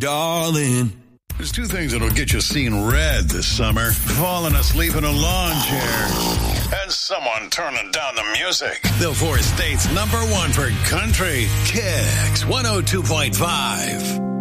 darling. There's two things that'll get you seeing red this summer. Falling asleep in a lawn chair. And someone turning down the music. The four states #1 for country. Kicks 102.5.